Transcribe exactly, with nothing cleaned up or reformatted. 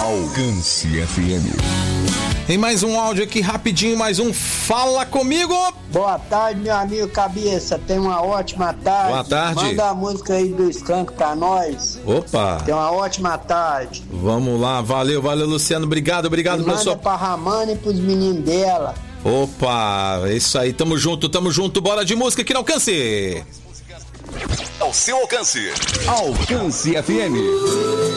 Alcance F M. Tem mais um áudio aqui rapidinho, mais um Fala Comigo. Boa tarde, meu amigo Cabeça. Tem uma ótima tarde. Boa tarde. Manda a música aí do Skank pra nós. Opa. Tem uma ótima tarde. Vamos lá, valeu, valeu, Luciano. Obrigado, obrigado pela sua... Manda pra Ramana e pros meninos dela. Opa, é isso aí, tamo junto, tamo junto. Bora de música aqui no Alcance. Ao seu alcance. Alcance F M.